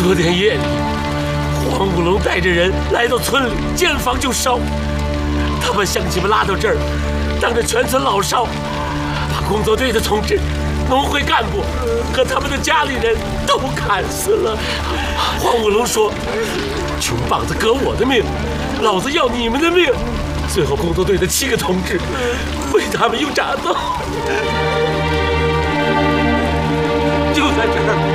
昨天夜里，黄五龙带着人来到村里，见房就烧。他把乡亲们拉到这儿，当着全村老少，把工作队的同志、农会干部和他们的家里人都砍死了。黄五龙说：“穷棒子革我的命，老子要你们的命。”最后，工作队的7个同志被他们用铡刀就在这儿